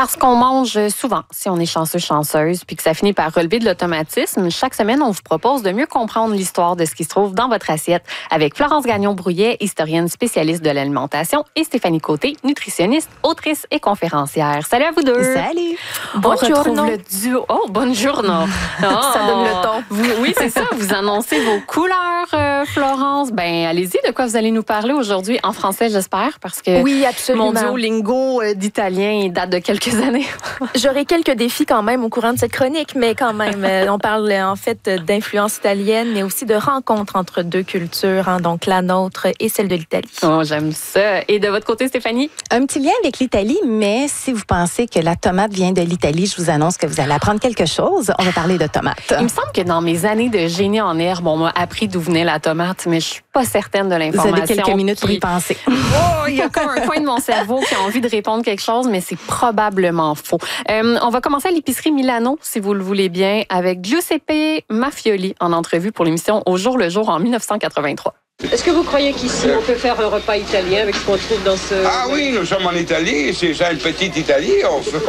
Parce qu'on mange souvent, si on est chanceux, chanceuse, puis que ça finit par relever de l'automatisme, chaque semaine, on vous propose de mieux comprendre l'histoire de ce qui se trouve dans votre assiette avec Florence Gagnon-Brouillet, historienne spécialiste de l'alimentation, et Stéphanie Côté, nutritionniste, autrice et conférencière. Salut à vous deux! Salut! Bonjour le duo. Oh, buongiorno! Ça donne le ton. Oui, c'est ça. Vous annoncez vos couleurs, Florence. Ben, allez-y, de quoi vous allez nous parler aujourd'hui en français, j'espère, parce que oui, absolument. Mon Duolingo d'italien date de quelques années. J'aurai quelques défis quand même au courant de cette chronique, mais quand même, on parle en fait d'influence italienne, mais aussi de rencontres entre deux cultures, donc la nôtre et celle de l'Italie. Oh, j'aime ça. Et de votre côté, Stéphanie? Un petit lien avec l'Italie, mais si vous pensez que la tomate vient de l'Italie, je vous annonce que vous allez apprendre quelque chose. On va parler de tomates. Il me semble que dans mes années de génie en herbe, on m'a appris d'où venait la tomate, mais je suis pas certaine de l'information. Vous avez quelques minutes pour y penser. Oh, il y a comme un coin de mon cerveau qui a envie de répondre quelque chose, mais c'est probablement faux. On va commencer à l'épicerie Milano, si vous le voulez bien, avec Giuseppe Maffioli en entrevue pour l'émission Au jour le jour en 1983. Est-ce que vous croyez qu'ici, on peut faire un repas italien avec ce qu'on trouve dans ce... Ah oui, nous sommes en Italie, c'est ça une petite Italie.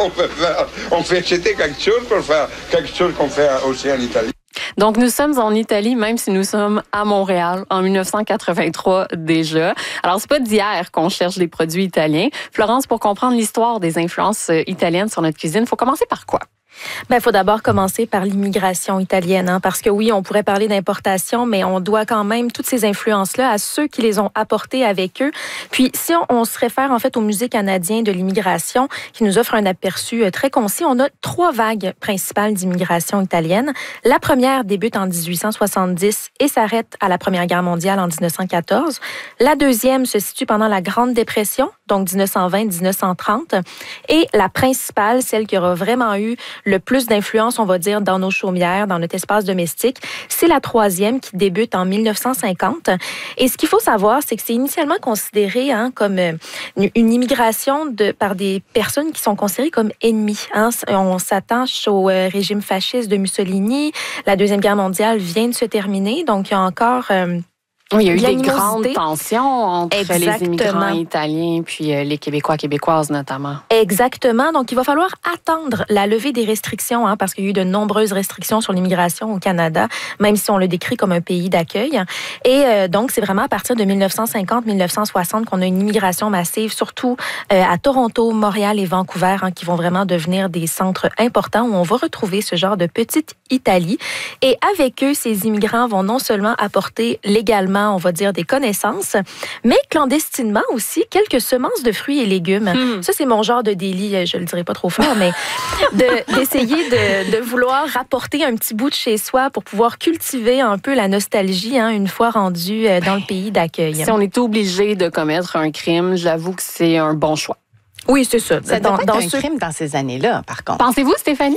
On fait acheter quelque chose pour faire quelque chose qu'on fait aussi en Italie. Donc, nous sommes en Italie, même si nous sommes à Montréal en 1983 déjà. Alors, c'est pas d'hier qu'on cherche des produits italiens. Florence, pour comprendre l'histoire des influences italiennes sur notre cuisine, il faut commencer par quoi? Il faut d'abord commencer par l'immigration italienne, parce que oui, on pourrait parler d'importation, mais on doit quand même toutes ces influences-là à ceux qui les ont apportées avec eux. Puis, si on se réfère en fait au Musée canadien de l'immigration, qui nous offre un aperçu très concis, on a 3 vagues principales d'immigration italienne. La première débute en 1870 et s'arrête à la Première Guerre mondiale en 1914. La deuxième se situe pendant la Grande Dépression, donc 1920-1930. Et la principale, celle qui aura vraiment eu le plus d'influence, on va dire, dans nos chaumières, dans notre espace domestique, c'est la troisième qui débute en 1950. Et ce qu'il faut savoir, c'est que c'est initialement considéré comme une immigration par des personnes qui sont considérées comme ennemies. On s'attache au régime fasciste de Mussolini. La Deuxième Guerre mondiale vient de se terminer, donc il y a encore... Oui, il y a eu des grandes tensions entre les immigrants italiens puis les Québécois, Québécoises notamment. Exactement. Donc, il va falloir attendre la levée des restrictions, parce qu'il y a eu de nombreuses restrictions sur l'immigration au Canada, même si on le décrit comme un pays d'accueil. Et donc, c'est vraiment à partir de 1950-1960 qu'on a une immigration massive, surtout à Toronto, Montréal et Vancouver, qui vont vraiment devenir des centres importants où on va retrouver ce genre de petite Italie. Et avec eux, ces immigrants vont non seulement apporter légalement, on va dire, des connaissances, mais clandestinement aussi quelques semences de fruits et légumes. Ça, c'est mon genre de délit, je le dirai pas trop fort, mais d'essayer de vouloir rapporter un petit bout de chez soi pour pouvoir cultiver un peu la nostalgie une fois rendu dans le pays d'accueil. Si on est obligé de commettre un crime, j'avoue que c'est un bon choix. Oui, c'est ça. Ça doit être un crime dans ces années-là, par contre. Pensez-vous, Stéphanie?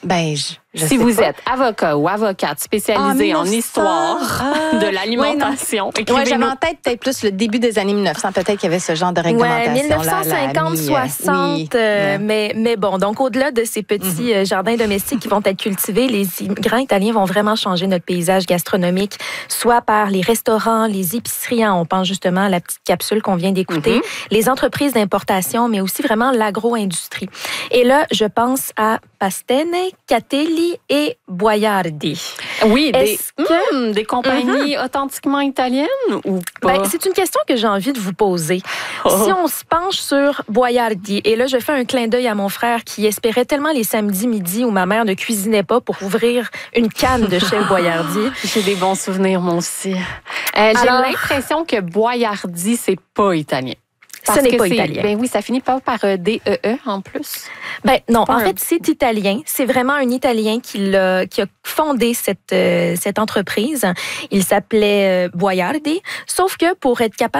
Si vous êtes avocat ou avocate spécialisé en histoire de l'alimentation, écrivez-nous. J'avais en tête peut-être plus le début des années 1900, peut-être qu'il y avait ce genre de réglementation. 1950-60, mais bon, donc au-delà de ces petits jardins domestiques qui vont être cultivés, les immigrants italiens vont vraiment changer notre paysage gastronomique, soit par les restaurants, les épiceries, on pense justement à la petite capsule qu'on vient d'écouter, les entreprises d'importation, mais aussi vraiment l'agro-industrie. Et là, je pense à Pastene, Catelli et Boiardi. Oui, des compagnies authentiquement italiennes ou pas? C'est une question que j'ai envie de vous poser. Si on se penche sur Boiardi, et là, je fais un clin d'œil à mon frère qui espérait tellement les samedis midi où ma mère ne cuisinait pas pour ouvrir une canne de chef Boiardi. J'ai des bons souvenirs, moi aussi. J'ai l'impression que Boiardi, c'est pas italien. Ce n'est pas italien. Ben oui, ça finit pas par D-E-E en plus. Non, en fait, c'est italien. C'est vraiment un Italien qui a fondé cette entreprise. Il s'appelait Boiardi. Sauf que pour être capable